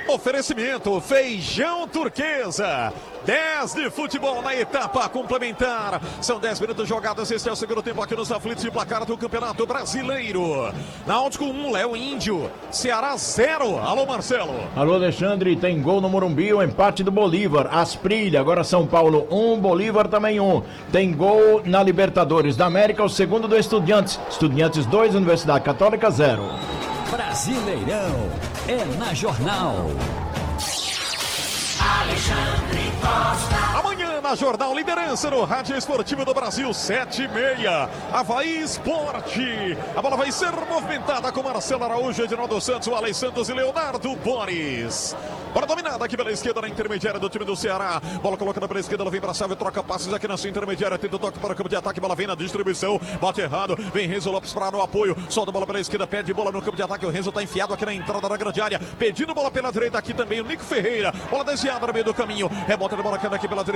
Oferecimento Feijão Turquesa. 10 de futebol na etapa complementar. São 10 minutos jogados. Este é o segundo tempo aqui nos aflitos de placar do Campeonato Brasileiro. Náutico 1, Léo Índio. Ceará 0. Alô, Marcelo. Alô, Alexandre. Tem gol no Morumbi, o empate do Bolívar. Asprilha, agora São Paulo 1, Bolívar também 1. Tem gol na Libertadores da América, o segundo do Estudiantes. Estudiantes 2, Universidade Católica 0. Brasileirão é na Jornal. Alexandre Costa. Amanhã na Jornal Liderança no Rádio Esportivo do Brasil, 7h30. Avaí Esporte. A bola vai ser movimentada com Marcelo Araújo, Edinaldo Santos, o Alex Santos e Leonardo Boris. Bola dominada aqui pela esquerda na intermediária do time do Ceará. Bola colocada pela esquerda, ela vem pra Sávio, troca passes aqui na sua intermediária, tenta o toque para o campo de ataque, bola vem na distribuição, bate errado, vem Renzo Lopes para no apoio, solta a bola pela esquerda, pede bola no campo de ataque, o Renzo tá enfiado aqui na entrada da grande área, pedindo bola pela direita aqui também o Nico Ferreira, bola desviada no meio do caminho, rebota de bola aqui pela direita.